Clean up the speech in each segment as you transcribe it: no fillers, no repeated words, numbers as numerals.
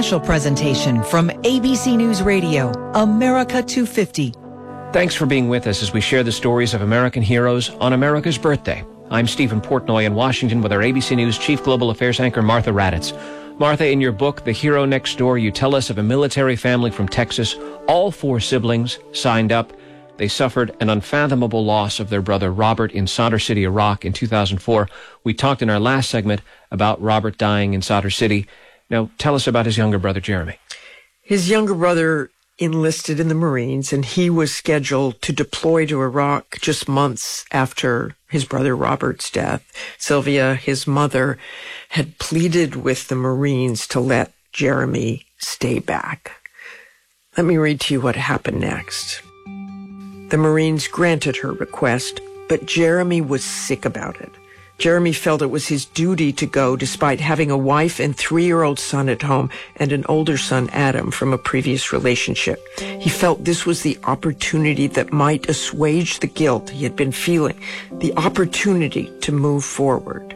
special presentation from ABC News Radio, America 250. Thanks for being with us as we share the stories of American heroes on America's birthday. I'm Stephen Portnoy in Washington with our ABC News Chief Global Affairs anchor, Martha Raddatz. Martha, in your book, The Hero Next Door, you tell us of a military family from Texas. All 4 siblings signed up. They suffered an unfathomable loss of their brother Robert in Sadr City, Iraq in 2004. We talked in our last segment about Robert dying in Sadr City. Now, tell us about his younger brother, Jeremy. His younger brother enlisted in the Marines, and he was scheduled to deploy to Iraq just months after his brother Robert's death. Sylvia, his mother, had pleaded with the Marines to let Jeremy stay back. Let me read to you what happened next. The Marines granted her request, but Jeremy was sick about it. Jeremy felt it was his duty to go despite having a wife and 3-year-old son at home and an older son, Adam, from a previous relationship. He felt this was the opportunity that might assuage the guilt he had been feeling, the opportunity to move forward.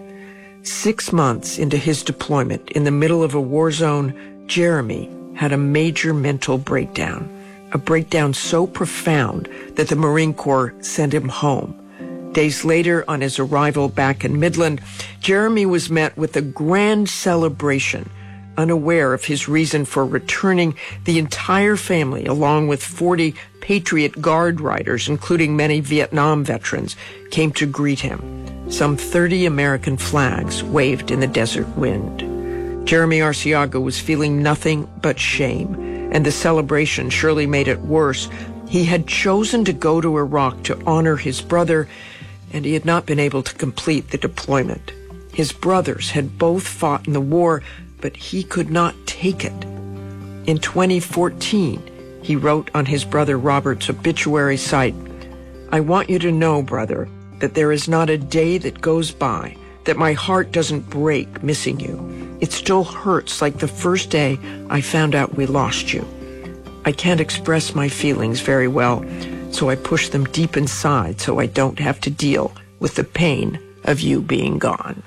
6 months into his deployment, in the middle of a war zone, Jeremy had a major mental breakdown, a breakdown so profound that the Marine Corps sent him home. Days later, on his arrival back in Midland, Jeremy was met with a grand celebration. Unaware of his reason for returning, the entire family, along with 40 Patriot Guard riders, including many Vietnam veterans, came to greet him. Some 30 American flags waved in the desert wind. Jeremy Arciaga was feeling nothing but shame, and the celebration surely made it worse. He had chosen to go to Iraq to honor his brother, and he had not been able to complete the deployment. His brothers had both fought in the war, but he could not take it. In 2014, he wrote on his brother Robert's obituary site, "I want you to know, brother, that there is not a day that goes by that my heart doesn't break missing you. It still hurts like the first day I found out we lost you. I can't express my feelings very well, so I push them deep inside so I don't have to deal with the pain of you being gone."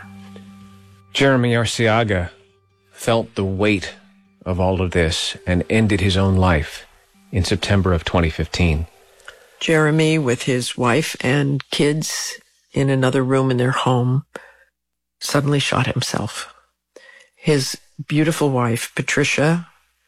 Jeremy Arciaga felt the weight of all of this and ended his own life in September of 2015. Jeremy, with his wife and kids in another room in their home, suddenly shot himself. His beautiful wife, Patricia,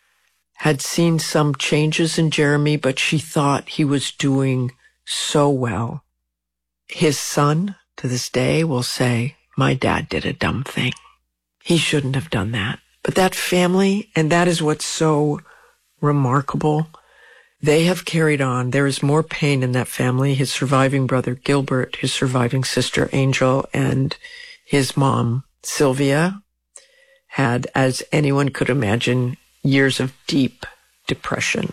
had seen some changes in Jeremy, but she thought he was doing so well. His son, to this day, will say, "My dad did a dumb thing. He shouldn't have done that." But that family, and that is what's so remarkable, they have carried on. There is more pain in that family. His surviving brother, Gilbert, his surviving sister, Angel, and his mom, Sylvia, had, as anyone could imagine, years of deep depression.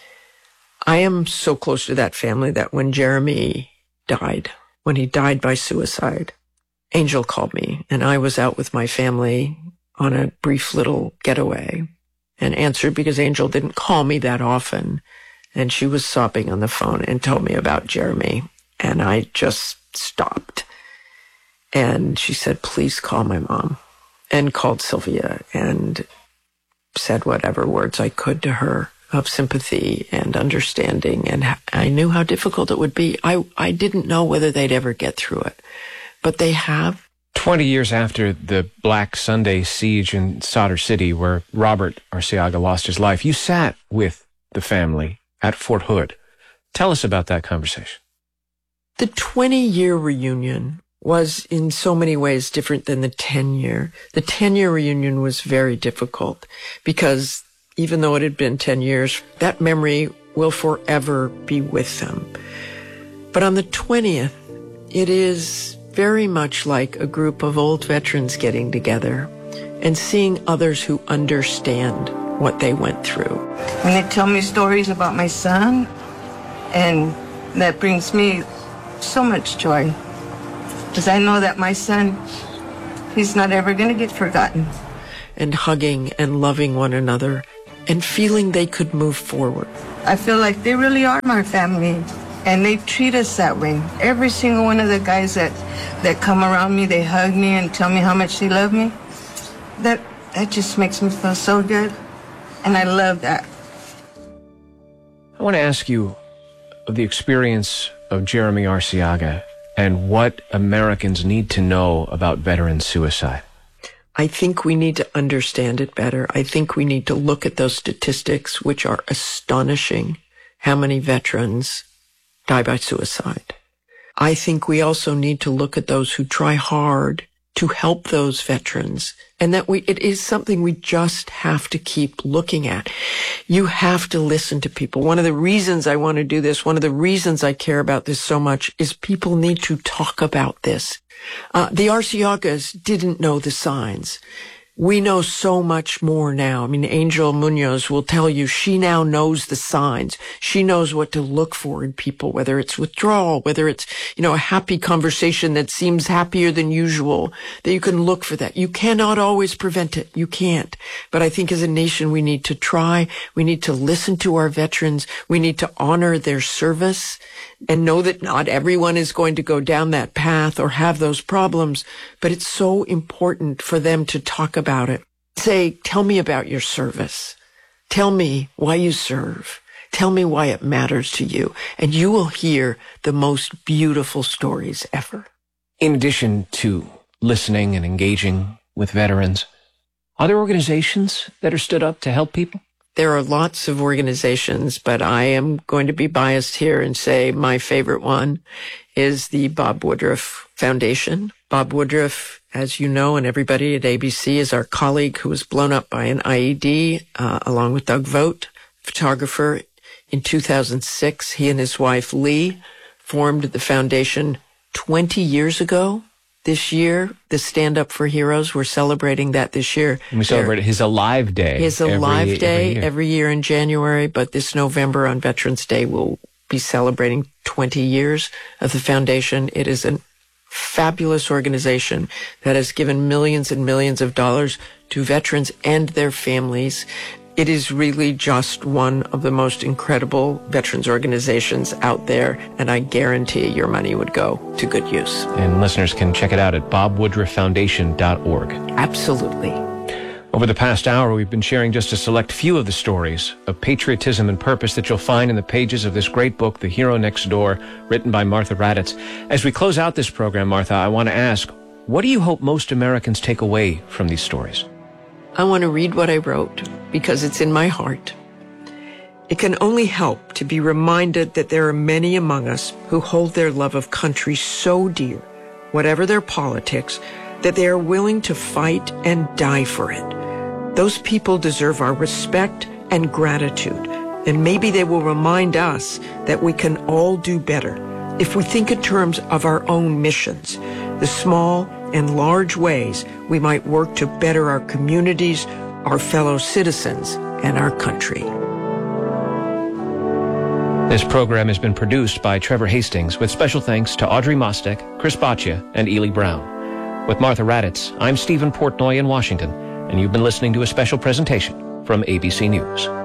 I am so close to that family that when Jeremy died, when he died by suicide, Angel called me, and I was out with my family on a brief little getaway and answered because Angel didn't call me that often. And she was sobbing on the phone and told me about Jeremy. And I just stopped. And she said, "Please call my mom," and called Sylvia and said whatever words I could to her of sympathy and understanding. And I knew how difficult it would be. I didn't know whether they'd ever get through it, but they have. 20 years after the Black Sunday siege in Sadr City, where Robert Arciaga lost his life, you sat with the family at Fort Hood. Tell us about that conversation. The 20-year reunion was in so many ways different than the 10-year. The 10-year reunion was very difficult because even though it had been 10 years, that memory will forever be with them. But on the 20th, it is very much like a group of old veterans getting together and seeing others who understand what they went through. When they tell me stories about my son, and that brings me so much joy, because I know that my son, he's not ever going to get forgotten. And hugging and loving one another and feeling they could move forward. I feel like they really are my family, and they treat us that way. Every single one of the guys that come around me, they hug me and tell me how much they love me. That just makes me feel so good. And I love that. I want to ask you of the experience of Jeremy Arciaga and what Americans need to know about veteran suicide. I think we need to understand it better. I think we need to look at those statistics, which are astonishing, how many veterans die by suicide. I think we also need to look at those who try hard to help those veterans, and that it is something we just have to keep looking at. You have to listen to people. One of the reasons I want to do this, one of the reasons I care about this so much, is people need to talk about this. The Arciagas didn't know the signs. We know so much more now. I mean, Angel Munoz will tell you she now knows the signs. She knows what to look for in people, whether it's withdrawal, whether it's, a happy conversation that seems happier than usual, that you can look for that. You cannot always prevent it. You can't. But I think as a nation, we need to try. We need to listen to our veterans. We need to honor their service and know that not everyone is going to go down that path or have those problems, but it's so important for them to talk about it. Say, tell me about your service. Tell me why you serve. Tell me why it matters to you. And you will hear the most beautiful stories ever. In addition to listening and engaging with veterans, are there organizations that are stood up to help people? There are lots of organizations, but I am going to be biased here and say my favorite one is the Bob Woodruff Foundation. Bob Woodruff, as you know, and everybody at ABC, is our colleague who was blown up by an IED, along with Doug Vogt, photographer. In 2006, he and his wife, Lee, formed the foundation 20 years ago. This year, the Stand Up for Heroes, we're celebrating that this year. And we celebrate his Alive Day. His Alive Day every year in January, but this November on Veterans Day, we'll be celebrating 20 years of the foundation. It is a fabulous organization that has given millions and millions of dollars to veterans and their families. It is really just one of the most incredible veterans organizations out there, and I guarantee your money would go to good use. And listeners can check it out at bobwoodrufffoundation.org. Absolutely. Over the past hour, we've been sharing just a select few of the stories of patriotism and purpose that you'll find in the pages of this great book, The Hero Next Door, written by Martha Raddatz. As we close out this program, Martha, I want to ask, what do you hope most Americans take away from these stories? I want to read what I wrote because it's in my heart. It can only help to be reminded that there are many among us who hold their love of country so dear, whatever their politics, that they are willing to fight and die for it. Those people deserve our respect and gratitude, and maybe they will remind us that we can all do better if we think in terms of our own missions, the small and large ways we might work to better our communities, our fellow citizens, and our country. This program has been produced by Trevor Hastings with special thanks to Audrey Mostek, Chris Baccia, and Ely Brown. With Martha Raddatz, I'm Stephen Portnoy in Washington, and you've been listening to a special presentation from ABC News.